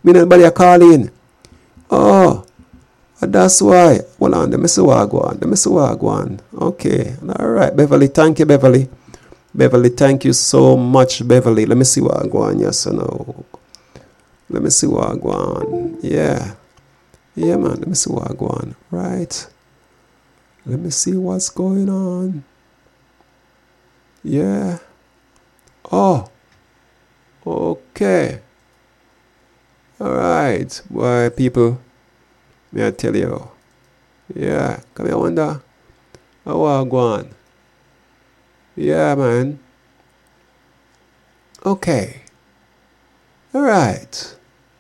Me nobody a call in. Oh, that's why. Hold on, let me see what I go on. Okay. All right, Beverly. Thank you, Beverly. Beverly, thank you so much, Beverly. Let me see what I go on. Yes or no. Let me see what I go on. Yeah. Yeah, man. Let me see what I go on. Right. Let me see what's going on. Yeah. Oh. Okay. All right. Boy, people. May I tell you. Yeah. Come here, wonder. How I go on? Yeah, man. Okay. All right.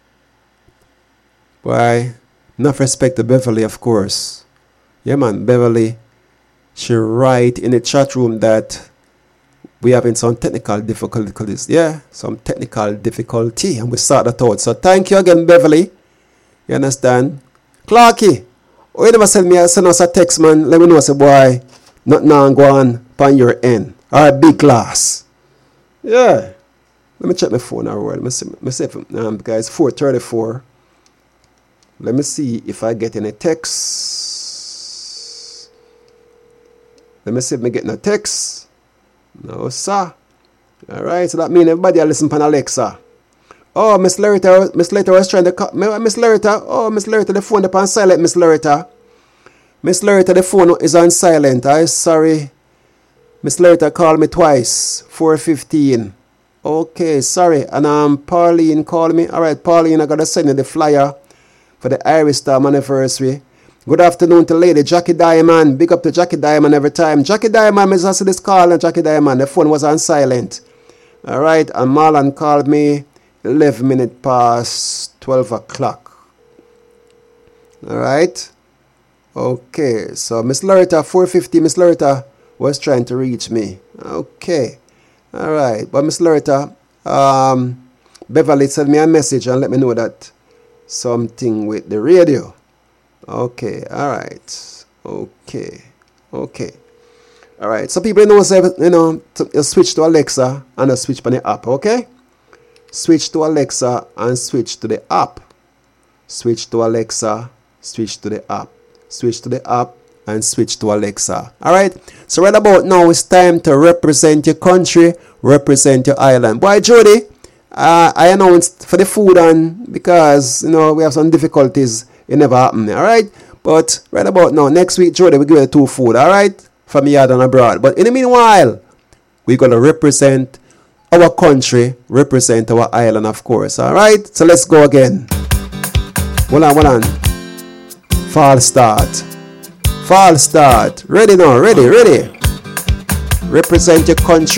Boy, enough respect to Beverly, of course. Yeah, man. Beverly, she write in the chat room that we having some technical difficulties. Yeah, some technical difficulty, and we sort that out. So thank you again, Beverly. You understand? Clarky, oh, you never send us a text, man. Let me know, say, boy, not now go on your end. All right, big class. Yeah. Let me check my phone now. Let me see if, guys, 4:34. Let me see if I get any text. Let me see if I get a text. No, sir. All right, so that means everybody listen to Alexa. Oh, Miss Loretta was trying to call. Miss Loretta. Oh, Miss Loretta, the phone is on silent, Miss Loretta. Miss Loretta, the phone is on silent. I'm sorry. Miss Loretta called me twice. 4:15. Okay, sorry. And Pauline called me. All right, Pauline, I got to send you the flyer for the Irish Star anniversary. Good afternoon to Lady Jackie Diamond. Big up to Jackie Diamond every time. Jackie Diamond, Miss Ashley this call and Jackie Diamond. The phone was on silent. All right, and Marlon called me 11 minutes past 12 o'clock. All right. Okay, so Miss Loretta, 4:50, Miss Loretta was trying to reach me. Okay. All right. But Miss Loretta, Beverly sent me a message and let me know that something with the radio. Okay. All right. Okay. All right. So people know, to switch to Alexa and switch to the app. Okay. Switch to Alexa and switch to the app. Switch to Alexa, switch to the app. Switch to the app and switch to Alexa. All right. So right about now, it's time to represent your country, represent your island. Boy, Jody, I announced for the food and because we have some difficulties, it never happened. All right. But right about now, next week, Jody, we give you 2 food. All right, from yard and abroad. But in the meanwhile, we're gonna represent our country, represent our island, of course. All right. So let's go again. Hold on. Fall start. Ready now, ready. Represent your country.